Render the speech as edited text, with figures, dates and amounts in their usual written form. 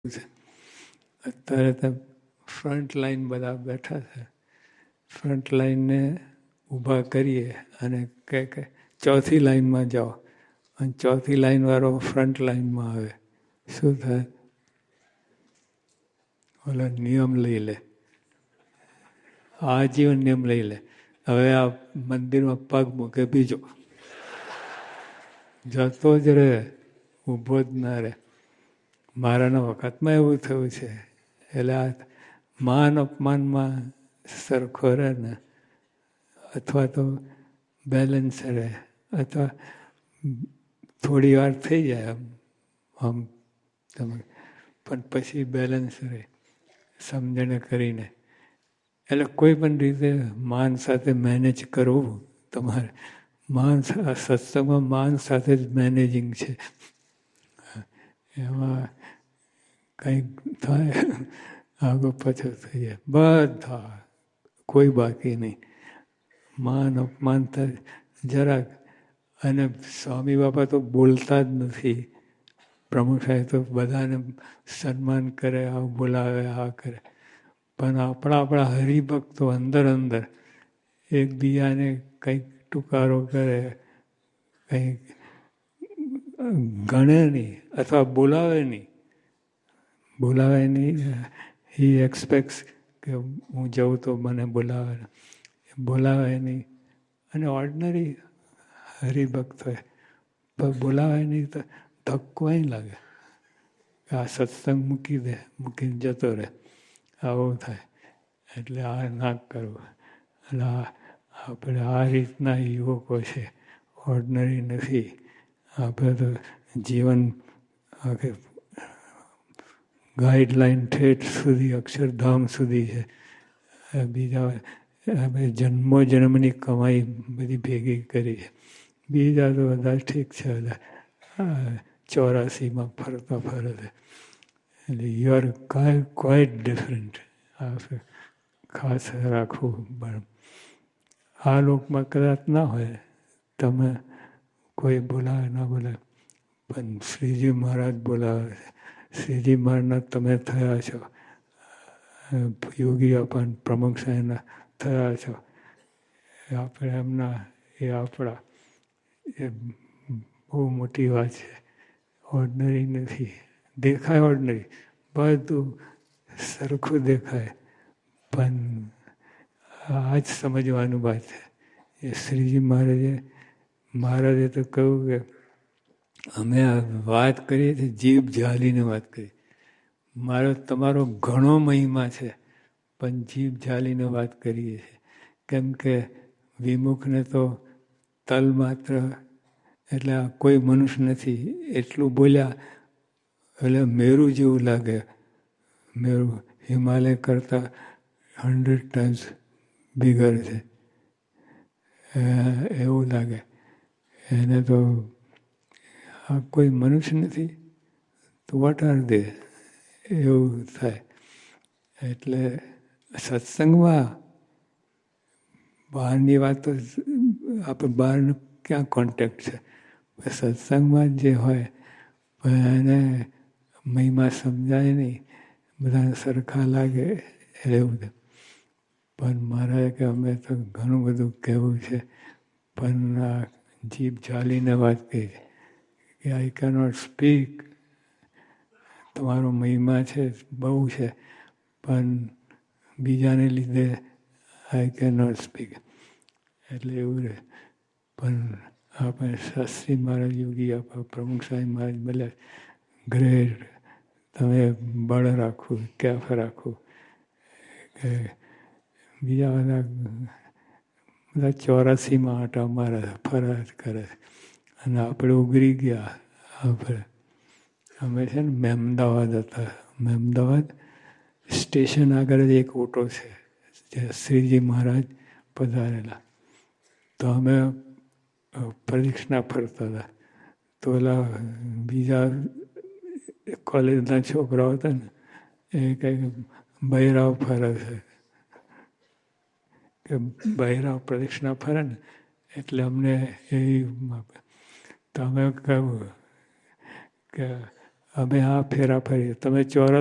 છે. અત્યારે તો ફ્રન્ટ લાઈન બધા બેઠા છે. ફ્રન્ટ લાઈનને ઊભા કરીએ અને કે ચોથી લાઈનમાં જાઓ અને ચોથી લાઈન વાળો ફ્રન્ટ લાઈનમાં આવે. શું થાય? ઓલા નિયમ લઈ લે, આજીવન નિયમ લઈ લે. હવે આ મંદિરમાં પગ મૂકે બીજો જતો જ રહે, ઊભો જ ના રહે. મારાના વખતમાં એવું થયું છે. એટલે આ માન અપમાનમાં સરખો રહે ને, અથવા તો બેલેન્સ રહે, અથવા થોડી વાર થઈ જાય આમ તમે, પણ પછી બેલેન્સ રહે સમજણ કરીને. એટલે કોઈ પણ રીતે માન સાથે મેનેજ કરવું તમારે. માન સત્સંગમાં માન સાથે જ મેનેજિંગ છે. એમાં કંઈક થાય આગો પાછળ થઈ જાય, બધા કોઈ બાકી નહીં. માન અપમાન થાય જરાક. અને સ્વામી બાપા તો બોલતા જ નથી. પ્રમુખ સાહેબ તો બધાને સન્માન કરે, આ બોલાવે, આ કરે. પણ આપણા હરિભક્તો અંદર અંદર એકબીજાને કંઈક ટુકારો કરે, કંઈક ગણે નહીં અથવા બોલાવે નહીં. બોલાવે નહીં. હી એક્સપેક્ટ્સ કે હું જાઉં તો મને બોલાવે. બોલાવે નહીં. અને ઓર્ડિનરી હરિભક્ત હોય પણ બોલાવે નહીં તો ધક્કો અહીં લાગે. આ સત્સંગ મૂકી દે, મૂકીને જતો રહે. આવું થાય. એટલે આ ના કરવું. એટલે આપણે આ રીતના યુવકો છે, ઓર્ડિનરી નથી. આપણે તો જીવન આખે ગાઈડલાઈન ઠેઠ સુધી અક્ષરધામ સુધી છે. બીજા આપણે જન્મો જન્મની કમાઈ બધી ભેગી કરી છે. બીજા તો બધા ઠીક છે, બધા 84માં ફરતા ફરે છે. એટલે યુ આર ક્વાઇટ ડિફરન્ટ. ખાસ રાખવું. આ લોકમાં કદાચ ના હોય, તમે કોઈ બોલાવે ના બોલાવે, પણ શ્રીજી મહારાજ બોલાવે છે. શ્રીજી મહારાજના તમે થયા છો, યોગી અપાન પ્રમુખ સાહેબના થયા છો. આપણે એમના એ આપણા એ બહુ મોટી વાત છે. ઓર્ડિનરી નથી. દેખાય ઓર્ડિનરી, બધું સરખું દેખાય, પણ આ જ સમજવાનું વાત છે. એ શ્રીજી મહારાજે તો કહ્યું કે અમે આ વાત કરીએ છીએ, જીભ ઝાલીને વાત કરીએ. તમારો ઘણો મહિમા છે, પણ જીભ ઝાલીને વાત કરીએ છીએ. કેમ કે વિમુખને તો તલ માત્ર એટલે કોઈ મનુષ્ય નથી એટલું બોલ્યા એટલે મેરુ જેવું લાગે. મેરુ હિમાલય કરતાં 100 times બિગર છે એવું લાગે. એને તો આ કોઈ મનુષ્ય નથી, તો વોટ આર દે, એવું થાય. એટલે સત્સંગમાં બહારની વાત તો આપણે બહારનો ક્યાં કોન્ટેક્ટ છે. સત્સંગમાં જે હોય એને મહિમા સમજાય નહીં, બધાને સરખા લાગે એવું. પણ મારે કે અમે તો ઘણું બધું કહેવું છે, પણ આ જીભ ઝાલીને વાત કરી કે આઈ કેનોટ સ્પીક. તમારો મહિમા છે, બહુ છે, પણ બીજાને લીધે આઈ કેનોટ સ્પીક. એટલે એવું રહે. પણ આપણે શાસ્ત્રી મહારાજ, યોગી આપા પ્રમુખ સાહેબ મહારાજ બોલ્યા, ગ્રેટ, તમે બળ રાખવું, કેફ રાખવું. કે બીજા બધા 84માં આટા મારે, ફરજ કરે. અને આપણે ઉગરી ગયા. અમે છે ને મહેમદાવાદ હતા. મહેમદાવાદ સ્ટેશન આગળ જ એક ઓટો છે, જ્યાં શ્રીજી મહારાજ પધારેલા. તો અમે પ્રદક્ષિણા ફરતા હતા. તો ઓલા બીજા કોલેજના છોકરાઓ હતા ને, એ કંઈક બૈરાવ ફરે છે, કે બૈરાવ પ્રદક્ષિણા ફરે ને એટલે અમને એ તો અમે કહ્યું કે અમે આ ફેરા ફરીએ, તમે ચોરસ